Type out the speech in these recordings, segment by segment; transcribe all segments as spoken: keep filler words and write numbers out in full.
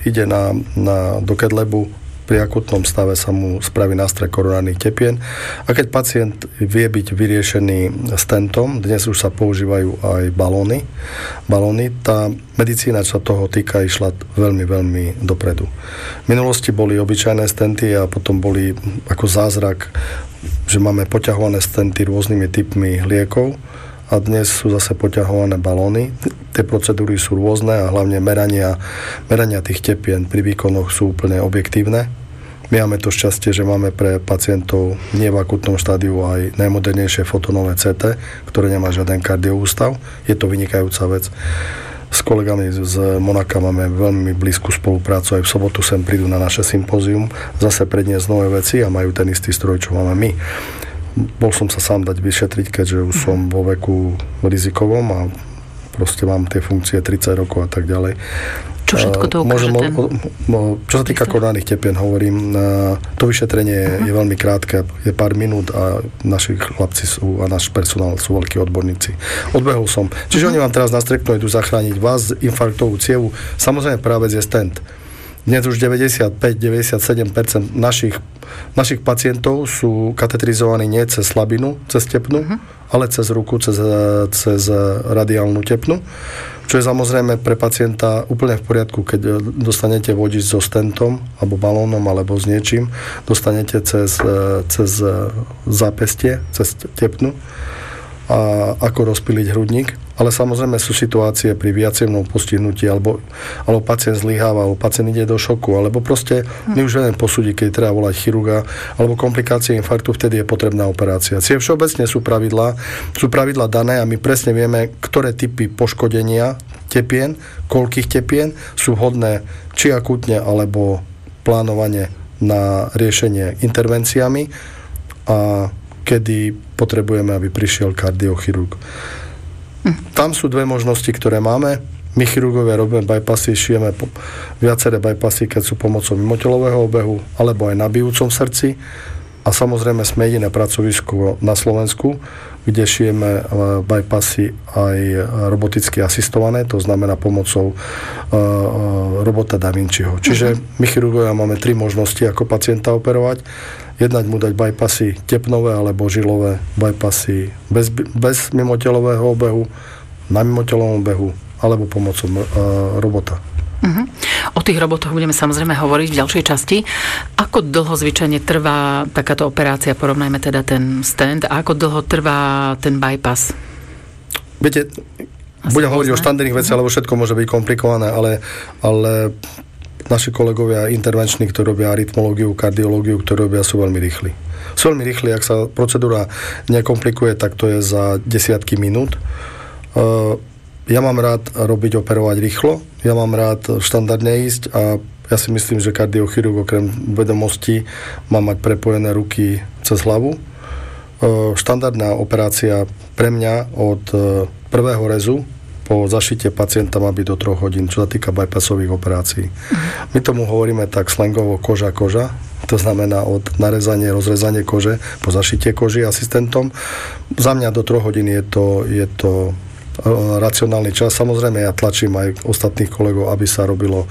ide na, na, do Kedlebu, pri akutnom stave sa mu spraví nástroj koronárnych tepien a keď pacient vie byť vyriešený stentom, dnes už sa používajú aj balóny, balóny, tá medicína, čo sa toho týka, išla veľmi, veľmi dopredu. V minulosti boli obyčajné stenty a potom boli ako zázrak, že máme poťahované stenty rôznymi typmi liekov a dnes sú zase poťahované balóny. Tie procedúry sú rôzne a hlavne merania, merania tých tepien pri výkonoch sú úplne objektívne. My máme to šťastie, že máme pre pacientov nie v akutnom štádiu aj najmodernejšie fotonové cé té, ktoré nemá žiaden kardioústav. Je to vynikajúca vec. S kolegami z Monaka máme veľmi blízku spoluprácu. Aj v sobotu sem prídu na naše sympózium zase predniesť nové veci a majú ten istý stroj, čo máme my. Bol som sa sám dať vyšetriť, keďže už som vo veku rizikovom a proste mám tie funkcie tridsať rokov a tak ďalej. Čo všetko to ukáže ten? Čo sa týka koronárnych tepien, hovorím, to vyšetrenie uh-huh. je veľmi krátke, je pár minút a naši chlapci sú a náš personál sú veľkí odborníci. Odbehol som. Čiže uh-huh. oni vám teraz na streknú idú zachrániť vás, infarktovú cievu. Samozrejme práve je stent. Dnes už deväťdesiatpäť až deväťdesiatsedem percent našich, našich pacientov sú katetrizovaní nie cez slabinu, cez tepnu, uh-huh. ale cez ruku, cez, cez radiálnu tepnu. Čo je samozrejme pre pacienta úplne v poriadku, keď dostanete vodič so stentom, alebo balónom, alebo s niečím, dostanete cez, cez zápestie, cez tepnu a ako rozpíliť hrudník. Ale samozrejme sú situácie pri viacievnom postihnutí, alebo, alebo pacient zlyháva, alebo pacient ide do šoku, alebo proste my už vieme posúdiť, keď treba volať chirurga, alebo komplikácie infarktu, vtedy je potrebná operácia. Cie všeobecne sú pravidlá, sú pravidlá dané a my presne vieme, ktoré typy poškodenia tepien, koľkých tepien sú vhodné či akútne, alebo plánovanie na riešenie intervenciami a kedy potrebujeme, aby prišiel kardiochirurg. Tam sú dve možnosti, ktoré máme. My chirurgovia robíme bypassy, šijeme viaceré bypassy, keď sú pomocou mimotelového obehu, alebo aj na bijúcom srdci. A samozrejme sme jediné pracovisko na Slovensku, kde šijeme bypassy aj roboticky asistované, to znamená pomocou uh, robota Da Vinciho. Čiže my chirurgovia máme tri možnosti, ako pacienta operovať. Jednať mu dať bypassy tepnové alebo žilové, bypassy bez, bez mimotelového obehu, na mimotelovom obehu alebo pomocou uh, robota. Uh-huh. O tých robotoch budeme samozrejme hovoriť v ďalšej časti. Ako dlho zvyčajne trvá takáto operácia? Porovnajme teda ten stent. A ako dlho trvá ten bypass? Viete, asi budem hovoriť o štandardných veciach, uh-huh. lebo všetko môže byť komplikované, ale, ale naši kolegovia intervenční, ktorí robia arytmológiu, kardiológiu, ktorí robia, sú veľmi rýchli. Sú veľmi rýchli, ak sa procedúra nekomplikuje, tak to je za desiatky minút. Uh, Ja mám rád robiť, operovať rýchlo. Ja mám rád štandardne ísť a ja si myslím, že kardiochirurg okrem vedomostí má mať prepojené ruky cez hlavu. Štandardná operácia pre mňa od prvého rezu po zašite pacienta má byť do troch hodín, čo sa týka bypassových operácií. My tomu hovoríme tak slangovo koža-koža. To znamená od narezanie, rozrezanie kože po zašitie koži asistentom. Za mňa do troch hodín je to, je to racionálny čas. Samozrejme, ja tlačím aj ostatných kolegov, aby sa robilo uh,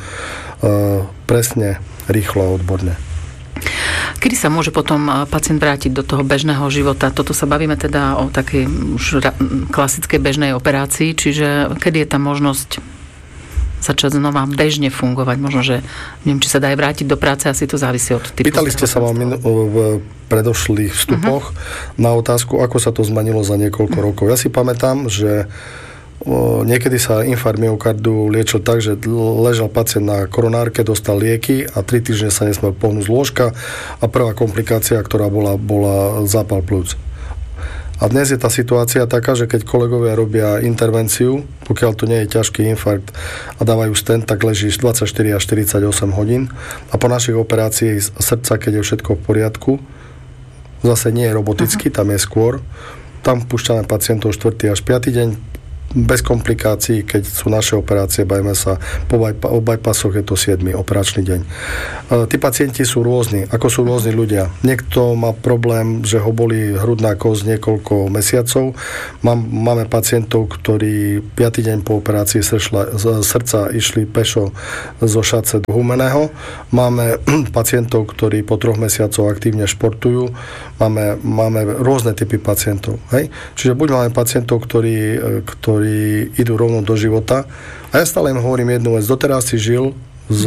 presne, rýchlo a odborne. Kedy sa môže potom pacient vrátiť do toho bežného života? Toto sa bavíme teda o takej už ra- klasickej bežnej operácii, čiže kedy je tá možnosť začať znova bežne fungovať? Možno, že neviem, či sa dá aj vrátiť do práce, asi to závisí od typu. Pýtali ste sa vám v predošlých vstupoch uh-huh. na otázku, ako sa to zmenilo za niekoľko uh-huh. rokov. Ja si pamätám, že o, niekedy sa infarkt myokardu liečil tak, že ležal pacient na koronárke, dostal lieky a tri týždne sa nesmel pohnúť z lôžka a prvá komplikácia, ktorá bola, bola zápal pľúc. A dnes je tá situácia taká, že keď kolegovia robia intervenciu, pokiaľ to nie je ťažký infarkt a dávajú stent, tak ležíš dvadsaťštyri až štyridsaťosem hodín a po našich operáciách srdca, keď je všetko v poriadku, zase nie je roboticky, tam je skôr, tam púšťame pacientov štvrtý až piaty deň, bez komplikácií, keď sú naše operácie, bavíme sa, po bypa- o bypassoch je to siedmy operačný deň. E, tí pacienti sú rôzni, ako sú rôzni ľudia. Niekto má problém, že ho bolí hrudná kosť niekoľko mesiacov. Mám, máme pacientov, ktorí piaty deň po operácii sršla, z srdca išli pešo zo Šace do Humeného. Máme pacientov, ktorí po troch mesiacoch aktívne športujú. Máme, máme rôzne typy pacientov. Hej? Čiže buď máme pacientov, ktorí, ktorí ktorí idú rovno do života. A ja stále im hovorím jednu vec. Doteraz si žil s,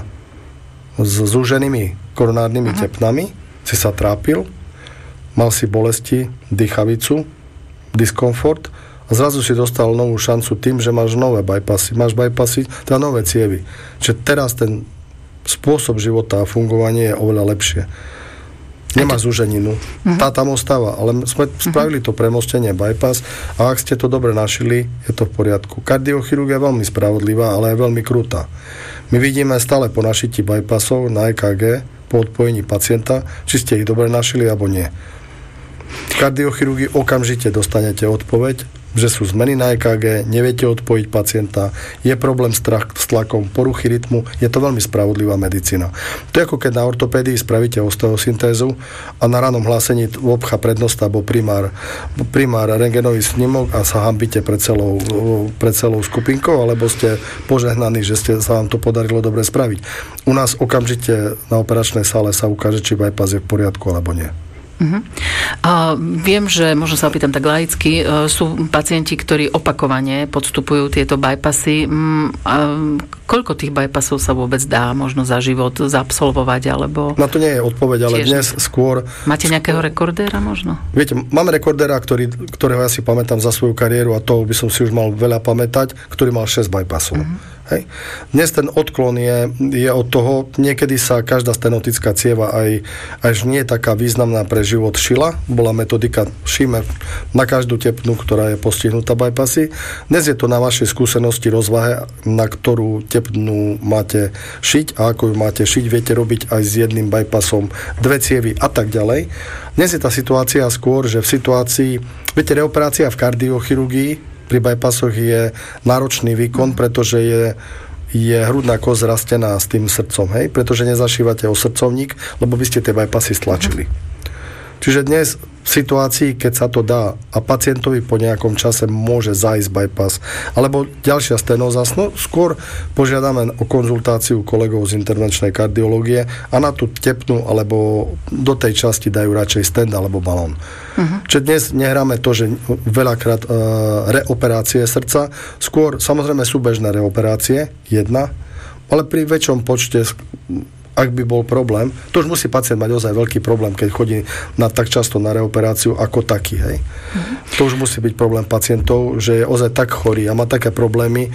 s zúženými koronárnymi uh-huh. tepnami, si sa trápil, mal si bolesti, dýchavicu, diskomfort a zrazu si dostal novú šancu tým, že máš nové bypassy. Máš bypassy, teda nové cievy. Čiže teraz ten spôsob života a fungovanie je oveľa lepšie. Nemá zúženinu. Uh-huh. Tá tam ostáva, ale sme spravili to premostenie bypass a ak ste to dobre našili, je to v poriadku. Kardiochirurgia je veľmi spravodlivá, ale je veľmi krutá. My vidíme stále po našití bypassov na é ká gé, po odpojení pacienta, či ste ich dobre našili, alebo nie. V kardiochirurgii okamžite dostanete odpoveď, že sú zmeny na é ká gé, neviete odpojiť pacienta, je problém s, trach, s tlakom, poruchy rytmu, je to veľmi spravodlivá medicína. To je ako keď na ortopédii spravíte osteosyntézu a na ranom hlásení obcha prednosta alebo primár, primár rengenový snímok a sa hambíte pred celou, pred celou skupinkou, alebo ste požehnaní, že ste, sa vám to podarilo dobre spraviť. U nás okamžite na operačnej sále sa ukáže, či bypass je v poriadku alebo nie. Uh-huh. A viem, že, možno sa opýtam tak laicky, sú pacienti, ktorí opakovane podstupujú tieto bypassy. A koľko tých bypassov sa vôbec dá možno za život zaabsolvovať? Alebo... Na to nie je odpoveď, ale dnes skôr... Máte nejakého rekordéra možno? Viete, máme rekordéra, ktorý, ktorého ja si pamätám za svoju kariéru a toho by som si už mal veľa pamätať, ktorý mal šesť bypassov. Uh-huh. Hej. Dnes ten odklon je, je od toho, niekedy sa každá stenotická cieva aj, až nie je taká významná pre život šila. Bola metodika šíme na každú tepnu, ktorá je postihnutá bypassy. Dnes je to na vašej skúsenosti, rozvahe, na ktorú tepnu máte šiť a ako ju máte šiť, viete robiť aj s jedným bypassom dve cievy a tak ďalej. Dnes je tá situácia skôr, že v situácii, viete, reoperácia v kardiochirurgii pri bypassoch je náročný výkon, pretože je, je hrudná kosť rastená s tým srdcom, hej? Pretože nezašívate o srdcovník, lebo by ste tie bypassy stlačili. Čiže dnes v situácii, keď sa to dá a pacientovi po nejakom čase môže zájsť bypass, alebo ďalšia stenóza, no skôr požiadame o konzultáciu kolegov z intervenčnej kardiológie a na tú tepnu alebo do tej časti dajú radšej stent alebo balón. Uh-huh. Čiže dnes nehráme to, že veľakrát uh, reoperácie srdca, skôr samozrejme sú bežné reoperácie, jedna, ale pri väčšom počte, ak by bol problém, to už musí pacient mať ozaj veľký problém, keď chodí na, tak často na reoperáciu ako taký. Hej. Mm-hmm. To už musí byť problém pacientov, že je ozaj tak chorý a má také problémy,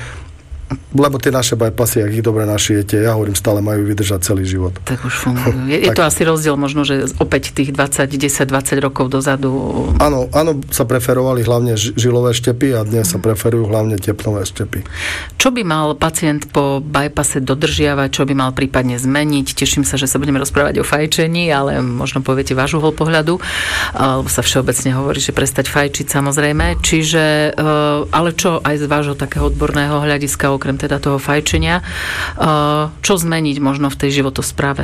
lebo tie naše bypassy, ak ich dobre našijete, ja hovorím, stále majú vydržať celý život. Tak už fungujú. Je, je to asi rozdiel možno, že opäť tých dvadsať, desať, dvadsať rokov dozadu... Áno, áno, sa preferovali hlavne žilové štepy a dnes mm. sa preferujú hlavne tepnové štepy. Čo by mal pacient po bypasse dodržiavať, čo by mal prípadne zmeniť? Teším sa, že sa budeme rozprávať o fajčení, ale možno poviete váš uhol pohľadu. Lebo sa všeobecne hovorí, že prestať fajčiť, samozrejme. Čiže, ale čo aj z vášho takého odborného hľadiska, okrem teda toho fajčenia, čo zmeniť možno v tej životospráve?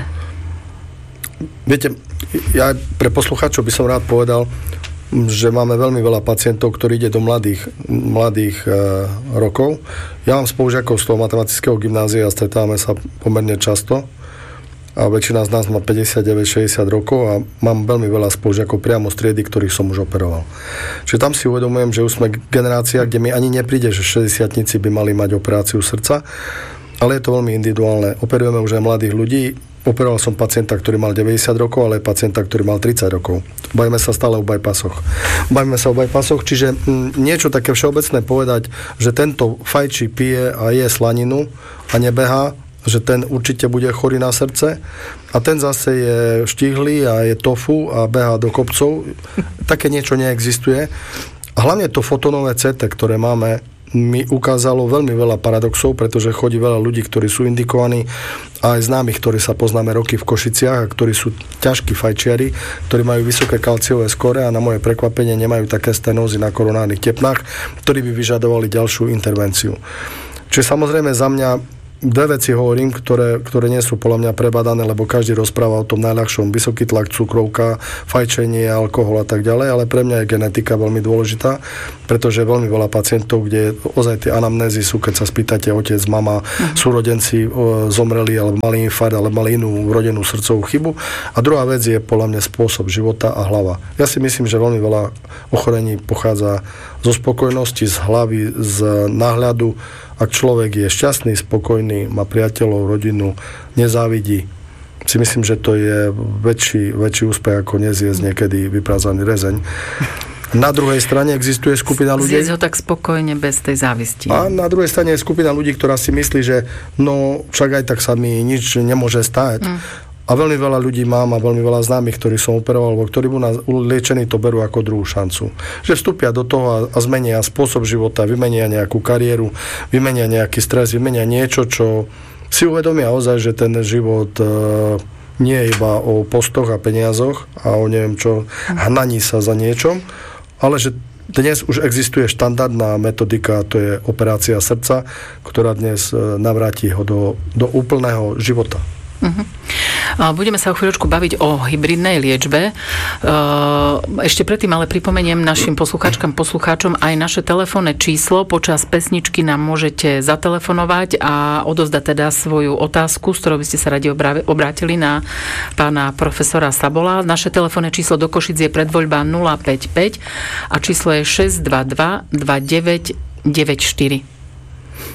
Viete, ja pre poslucháčov by som rád povedal, že máme veľmi veľa pacientov, ktorí ide do mladých, mladých e, rokov. Ja mám spolužiakov z toho matematického gymnázia a stretávame sa pomerne často a väčšina z nás má päťdesiatdeväť šesťdesiat rokov a mám veľmi veľa spolužiakov priamo z triedy, ktorých som už operoval. Čiže tam si uvedomujem, že už sme generácia, kde mi ani nepríde, že šesťdesiatnici by mali mať operáciu srdca, ale je to veľmi individuálne. Operujeme už aj mladých ľudí. Operoval som pacienta, ktorý mal deväťdesiat rokov, ale aj pacienta, ktorý mal tridsať rokov. Bavíme sa stále o bypassoch. Bavíme sa o bypassoch, čiže m, niečo také všeobecné povedať, že tento fajčí, pije a je slaninu a nebehá, že ten určite bude chorý na srdce a ten zase je štíhly a je tofu a behá do kopcov. Také niečo neexistuje. A hlavne to fotónové cé té, ktoré máme, mi ukázalo veľmi veľa paradoxov, pretože chodí veľa ľudí, ktorí sú indikovaní, a aj známych, ktorí sa poznáme roky v Košiciach a ktorí sú ťažkí fajčiari, ktorí majú vysoké kalciové skóre a na moje prekvapenie nemajú také stenózy na koronárnych tepnách, ktorí by vyžadovali ďalšiu intervenciu. Čiže samozrejme za mňa dve veci hovorím, ktoré, ktoré nie sú podľa mňa prebadané, lebo každý rozpráva o tom najľahšom, vysoký tlak, cukrovka, fajčenie, alkohol a tak ďalej, ale pre mňa je genetika veľmi dôležitá, pretože veľmi veľa pacientov, kde ozaj tie anamnézy sú, keď sa spýtate otec, mama, uh-huh. súrodenci o, zomreli, alebo mali infarkt, alebo mali inú vrodenú srdcovú chybu. A druhá vec je podľa mňa spôsob života a hlava. Ja si myslím, že veľmi veľa ochorení pochádza zo spokojnosti, z hlavy, z náhľadu. Ak človek je šťastný, spokojný, má priateľov, rodinu, nezávidí, si myslím, že to je väčší, väčší úspech, ako nezjesť niekedy vyprázdnený rezeň. Na druhej strane existuje skupina ľudí... Zjesť ho tak spokojne, bez tej závisti. A na druhej strane je skupina ľudí, ktorá si myslí, že no, však aj tak sa mi nič nemôže stať. Mm. A veľmi veľa ľudí mám a veľmi veľa známych, ktorí som operoval, alebo ktorí mu na liečení to berú ako druhú šancu. Že vstúpia do toho a, a zmenia spôsob života, vymenia nejakú kariéru, vymenia nejaký stres, vymenia niečo, čo si uvedomia ozaj, že ten život e, nie je iba o postoch a peniazoch a o neviem čo, hnaní sa za niečom, ale že dnes už existuje štandardná metodika, to je operácia srdca, ktorá dnes navráti ho do, do úplného života. Uh-huh. Budeme sa o chvíľočku baviť o hybridnej liečbe. Ešte predtým ale pripomeniem našim poslucháčkam, poslucháčom aj naše telefónne číslo. Počas pesničky nám môžete zatelefonovať a odovzdať teda svoju otázku, s ktorou by ste sa radi obrátili na pána profesora Sabola. Naše telefónne číslo do Košic je predvoľba nula päť päť a číslo je šesť dva dva dva deväť deväť štyri.